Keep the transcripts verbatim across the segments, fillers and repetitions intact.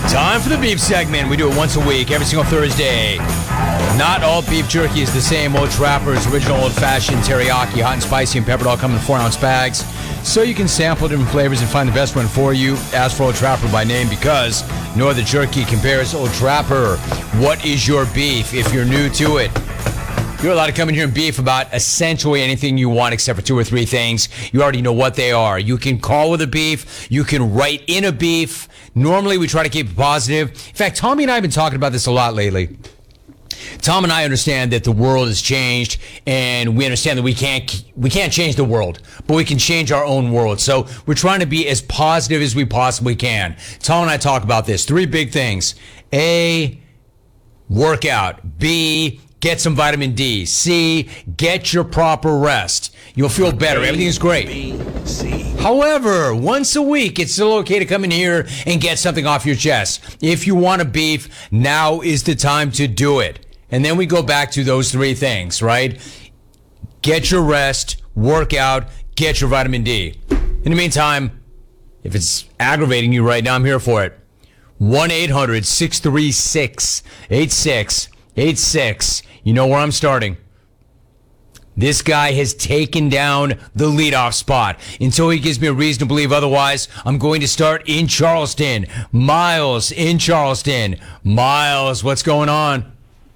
Time for the beef segment. We do it once a week, every single Thursday. Not all beef jerky is the same. Old Trapper's original old-fashioned teriyaki, hot and spicy, and peppered all come in four-ounce bags. So you can sample different flavors and find the best one for you. Ask for Old Trapper by name because no other jerky compares to Old Trapper. What is your beef if you're new to it? You're allowed to come in here and beef about essentially anything you want except for two or three things. You already know what they are. You can call with a beef. You can write in a beef. Normally, we try to keep it positive. In fact, Tommy and I have been talking about this a lot lately. Tom and I understand that the world has changed, and we understand that we can't we can't change the world, but we can change our own world. So we're trying to be as positive as we possibly can. Tom and I talk about this. Three big things. A, workout. B, get some vitamin D. C, get your proper rest. You'll feel better. Everything's great. B, C. However, once a week, it's still okay to come in here and get something off your chest. If you want a beef, now is the time to do it. And then we go back to those three things, right? Get your rest, work out, get your vitamin D. In the meantime, if it's aggravating you right now, I'm here for it. one eight hundred six three six eight six eight six. You know where I'm starting. This guy has taken down the leadoff spot. Until he gives me a reason to believe otherwise, I'm going to start in Charleston. Miles in Charleston. Miles, what's going on?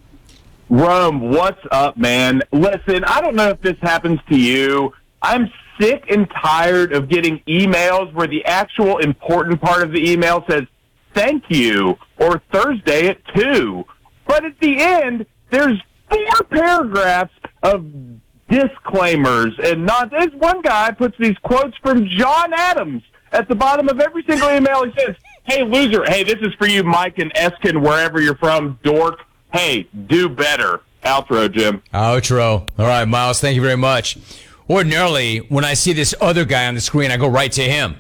Rome, what's up, man? Listen, I don't know if this happens to you. I'm sick and tired of getting emails where the actual important part of the email says, thank you, or Thursday at two. But at the end, there's four paragraphs of disclaimers. And not this one guy puts these quotes from John Adams at the bottom of every single email. He says, hey, loser, hey, this is for you, Mike and Eskin, wherever you're from, dork. Hey, do better. Outro, Jim. Outro. All right, Miles, thank you very much. Ordinarily, when I see this other guy on the screen, I go right to him.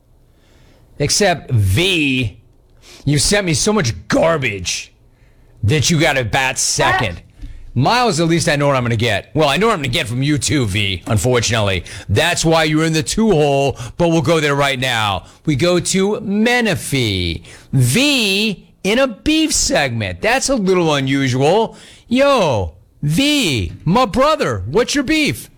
Except, V, you sent me so much garbage that you got to bat second. Miles, at least I know what I'm going to get. Well, I know what I'm going to get from you too, V, unfortunately. That's why you're in the two-hole, but we'll go there right now. We go to Menifee. V in a beef segment. That's a little unusual. Yo, V, my brother, what's your beef?